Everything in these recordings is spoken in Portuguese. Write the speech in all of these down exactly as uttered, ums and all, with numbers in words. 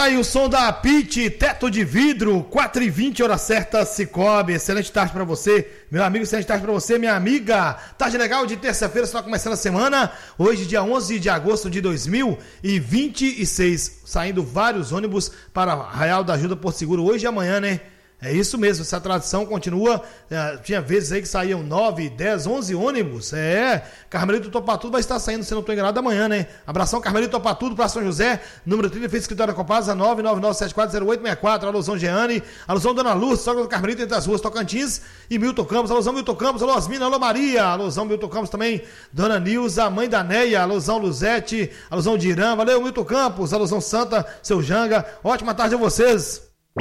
tá aí o som da Pitty, Teto de Vidro, quatro e vinte, hora certa, Cicobi. Excelente tarde pra você, meu amigo, excelente tarde pra você, minha amiga. Tarde legal de terça-feira, só começando a semana. Hoje, dia onze de agosto de dois mil e vinte e seis, saindo vários ônibus para Arraial da Ajuda Porto Seguro hoje e amanhã, né? É isso mesmo, essa tradição continua. É, tinha vezes aí que saíam nove, dez, onze ônibus. É, Carmelito Topatudo vai estar saindo, se não estou enganado, amanhã, né? Abração, Carmelito Topatudo, para São José, número trinta, fez escritório da Copasa, nove nove nove sete quatro zero oito seis quatro. Alusão Jeane, alusão Dona Luz, sogra do Carmelito entre as ruas Tocantins e Milton Campos. Alusão Milton Campos, alô Osmina, alô Maria. Alusão Milton Campos também, Dona Nilza, mãe da Neia. Alusão Luzete, alusão de Irã. Valeu, Milton Campos, alusão Santa, seu Janga. Ótima tarde a vocês.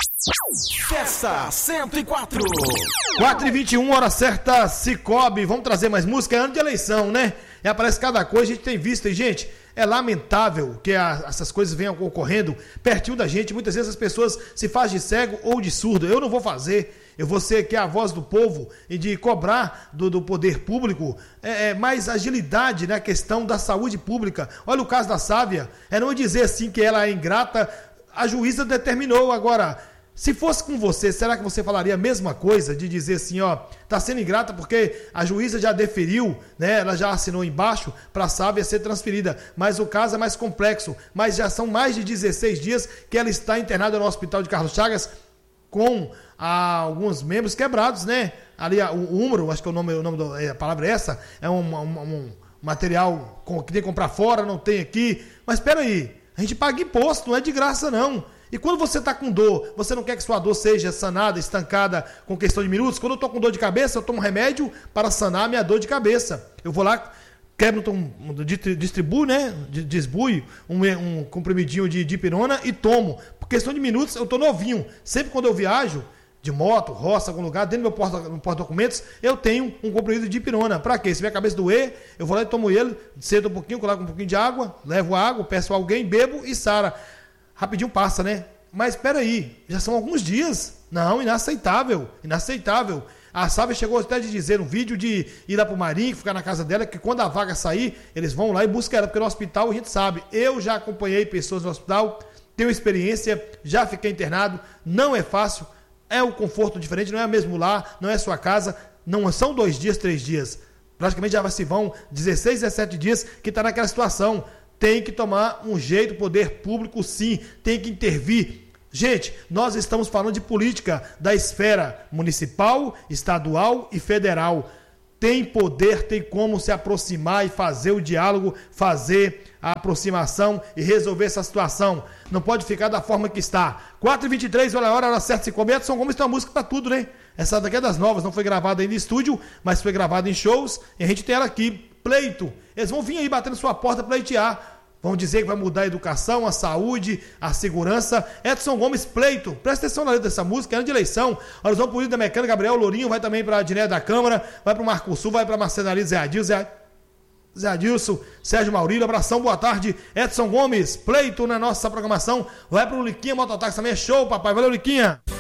Festa cento e quatro. quatro e vinte e um, hora certa, Cicobi. Vamos trazer mais música, é ano de eleição, né? E aparece cada coisa, a gente tem visto. E, gente, é lamentável que a, essas coisas venham ocorrendo pertinho da gente. Muitas vezes as pessoas se fazem de cego ou de surdo. Eu não vou fazer. Eu vou ser aqui a voz do povo e de cobrar do, do poder público é, é, mais agilidade na questão da saúde pública. Olha o caso da Sávia. É não dizer assim que ela é ingrata. A juíza determinou. Agora, se fosse com você, será que você falaria a mesma coisa? De dizer assim, ó, tá sendo ingrata porque a juíza já deferiu, né? Ela já assinou embaixo para a Sávia ser transferida. Mas o caso é mais complexo. Mas já são mais de dezesseis dias que ela está internada no hospital de Carlos Chagas com ah, alguns membros quebrados, né? Ali o húmero, acho que é o nome, o nome do, a palavra é essa, é um, um, um material que tem que comprar fora, não tem aqui. Mas espera aí. A gente paga imposto, não é de graça não. E quando você está com dor, você não quer que sua dor seja sanada, estancada com questão de minutos? Quando eu estou com dor de cabeça, eu tomo remédio para sanar a minha dor de cabeça. Eu vou lá, quebro, um, distribuo, né? Desbuio um, um comprimidinho de dipirona e tomo. Por questão de minutos, eu estou novinho. Sempre quando eu viajo de moto, roça, algum lugar, dentro do meu porta, no porta-documentos, eu tenho um comprimido de dipirona. Pra quê? Se minha cabeça doer, eu vou lá e tomo ele, cedo um pouquinho, coloco um pouquinho de água, levo água, peço a alguém, bebo e sara. Rapidinho passa, né? Mas espera aí, já são alguns dias. Não, inaceitável, inaceitável. A Sávia chegou até de dizer no vídeo de ir lá pro Marinho, ficar na casa dela, que quando a vaga sair, eles vão lá e buscam ela, porque no hospital a gente sabe. Eu já acompanhei pessoas no hospital, tenho experiência, já fiquei internado, não é fácil. É um conforto diferente, não é mesmo lá, não é sua casa, não são dois dias, três dias. Praticamente já se vão dezesseis, dezessete dias que está naquela situação. Tem que tomar um jeito, o poder público sim, tem que intervir. Gente, nós estamos falando de política da esfera municipal, estadual e federal. Tem poder, tem como se aproximar e fazer o diálogo, fazer a aproximação e resolver essa situação. Não pode ficar da forma que está. quatro e vinte e três, olha a hora, hora certa, se comenta. Edson Gomes tem uma música para tudo, né? Essa daqui é das novas, não foi gravada ainda em estúdio, mas foi gravada em shows. E a gente tem ela aqui, pleito. Eles vão vir aí batendo sua porta, pleitear. Vão dizer que vai mudar a educação, a saúde, a segurança. Edson Gomes, pleito. Presta atenção na letra dessa música, é ano de eleição. Alusão político da Mecânica, Gabriel Lourinho, vai também para a Diné da Câmara, vai para o Marco Sul, vai para a Marcenaria Zé Adilson, Zé, Zé Adilson, Sérgio Maurílio, abração, boa tarde. Edson Gomes, pleito na nossa programação. Vai para o Liquinha Mototáxi também, é show, papai. Valeu, Liquinha.